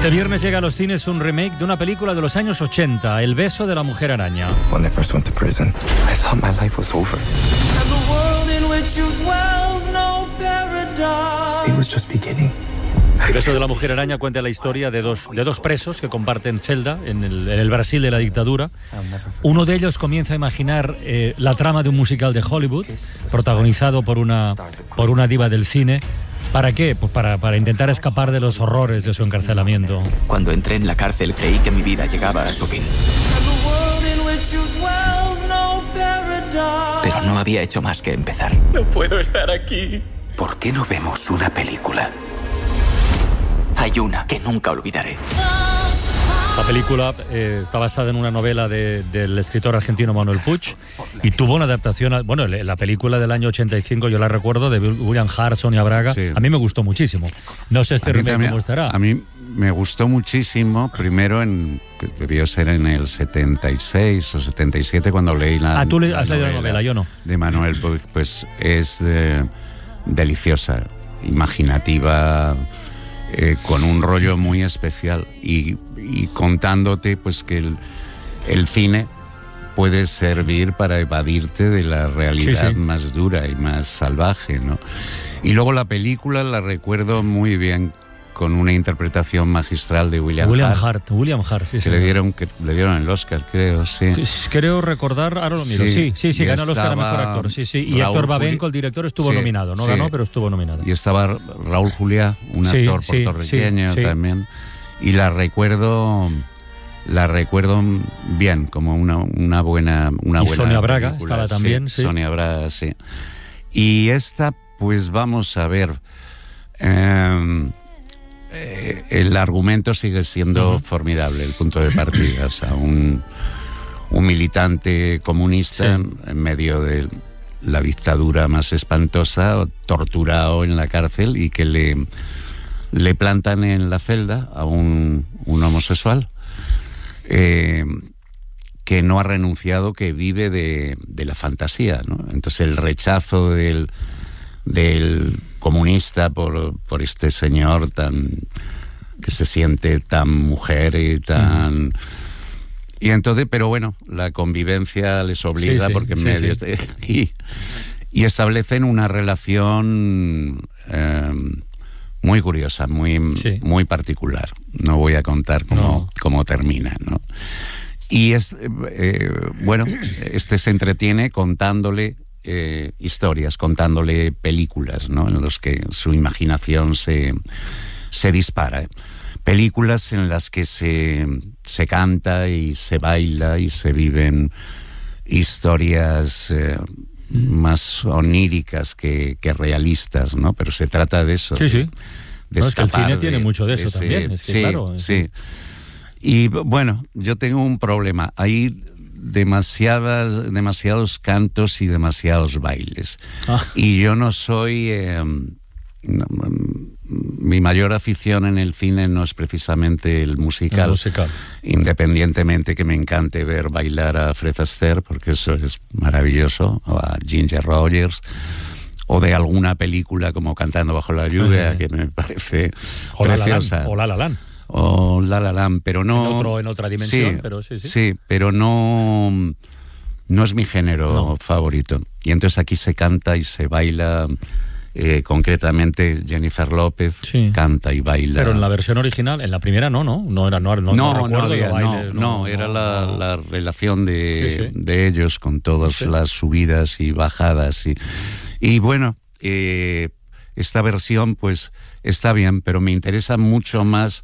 Este viernes llega a los cines un remake de una película de los años 80, El beso de la mujer araña. When I first went to prison, I thought my life was over. And the world in which you dwell's no paradise. It was just beginning. El beso de la mujer araña cuenta la historia de dos presos que comparten celda en el Brasil de la dictadura. Uno de ellos comienza a imaginar la trama de un musical de Hollywood, protagonizado por una diva del cine. ¿Para qué? Pues para intentar escapar de los horrores de su encarcelamiento. Cuando entré en la cárcel creí que mi vida llegaba a su fin. Pero no había hecho más que empezar. No puedo estar aquí. ¿Por qué no vemos una película? Hay una que nunca olvidaré. La película está basada en una novela del escritor argentino Manuel Puig y tuvo una adaptación, la película del año 85, yo la recuerdo, de William Hart, Sonia Braga. Sí. A mí me gustó muchísimo. No sé este remake cómo estará. A mí me gustó muchísimo, primero debió ser en el 76 o 77 cuando leí la tú has leído la novela, yo no. De Manuel Puig, pues es deliciosa, imaginativa, con un rollo muy especial y contándote pues que el cine puede servir para evadirte de la realidad más dura y más salvaje, ¿no? Y luego la película la recuerdo muy bien con una interpretación magistral de William Hart, sí, que le dieron el Oscar, creo, sí. Creo recordar, ahora lo miro, sí, ganó el Oscar a Mejor Actor, y Héctor Babenco, el director, estuvo nominado, no ganó, pero estuvo nominado. Y estaba Raúl Juliá, un actor puertorriqueño también, y la recuerdo bien, como una buena Sonia Braga película. Estaba también, Sonia Braga, sí. Y esta, pues vamos a ver, el argumento sigue siendo formidable, el punto de partida. O sea, un militante comunista en medio de la dictadura más espantosa, torturado en la cárcel y que le plantan en la celda a un homosexual que no ha renunciado, que vive de la fantasía, ¿no? Entonces el rechazo del comunista por este señor que se siente tan mujer y tan... Y entonces, pero bueno, la convivencia les obliga porque en medio... Y establecen una relación muy curiosa, muy particular. No voy a contar cómo termina, ¿no? Y este se entretiene contándole historias, contándole películas, ¿no? En los que su imaginación se dispara. Películas en las que se canta y se baila y se viven historias más oníricas que realistas, ¿no? Pero se trata de eso. Sí. Es que el cine tiene mucho de eso también. Sí. Y bueno, yo tengo un problema. Hay demasiados cantos y demasiados bailes. Y yo no soy... mi mayor afición en el cine no es precisamente el musical. Independientemente que me encante ver bailar a Fred Astaire, porque eso es maravilloso, o a Ginger Rogers, o de alguna película como Cantando bajo la lluvia, que me parece preciosa. O La La Land. O La La Land, pero no... En otra dimensión, pero sí. Sí, pero no es mi género favorito. Y entonces aquí se canta y se baila... concretamente Jennifer López canta y baila. Pero en la versión original, en la primera no era la relación de ellos con todas las subidas y bajadas y bueno, esta versión pues está bien, pero me interesa mucho más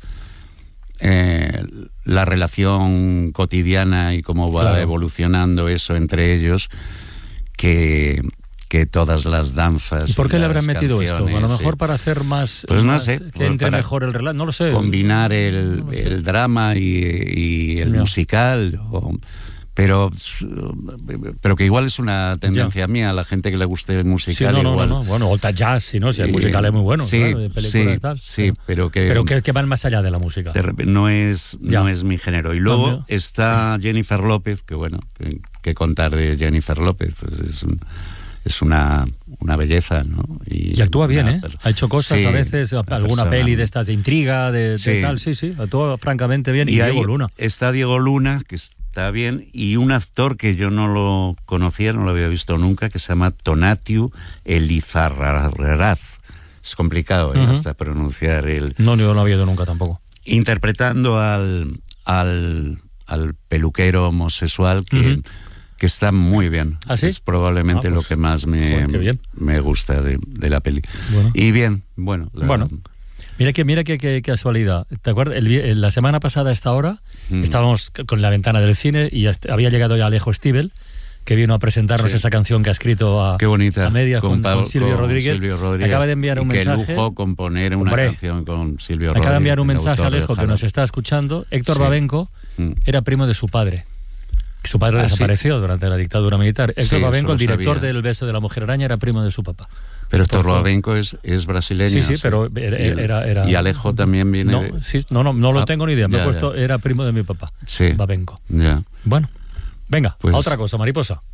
la relación cotidiana y cómo va evolucionando eso entre ellos que todas las danzas. ¿Y por qué le habrán metido esto? A lo mejor para hacer más... Pues no sé. Que entre mejor el relato, no lo sé. Combinar el drama y el musical, pero que igual es una tendencia mía, a la gente que le guste el musical igual. No. Bueno, o jazz, si el musical es muy bueno, claro, de películas tal. Sí, pero que van más allá de la música. No es mi género. Y luego está Jennifer López, que bueno, que contar de Jennifer López, pues es una belleza, ¿no? Y actúa bien, ¿eh? Ha hecho cosas, sí, a veces, alguna peli de estas de intriga, de tal, sí, actúa francamente bien. Y Diego Luna. Está Diego Luna, que está bien, y un actor que yo no lo conocía, no lo había visto nunca, que se llama Tonatiuh Elizarraraz. Es complicado, hasta pronunciar el... No, yo no lo había oído nunca tampoco. Interpretando al peluquero homosexual que está muy bien. ¿Ah, sí? Es probablemente lo que más me gusta de la peli. Bueno. Y bien, bueno. Mira qué casualidad. ¿Te acuerdas? La semana pasada a esta hora estábamos con la ventana del cine y había llegado ya Alejo Stivel, que vino a presentarnos esa canción que ha escrito a medias con Silvio Rodríguez. Acaba de enviar un mensaje. Qué lujo componer una canción con Silvio Rodríguez. Acaba de enviar un mensaje a Alejo que nos está escuchando. Héctor Babenco era primo de su padre. Su padre desapareció durante la dictadura militar. Héctor Babenco, el director del Beso de la Mujer Araña, era primo de su papá. Pero Héctor Babenco es brasileño. Sí, pero era... Y Alejo también viene... No lo tengo ni idea. Me he puesto, era primo de mi papá, Babenco. Ya. Bueno, venga, pues, a otra cosa, mariposa.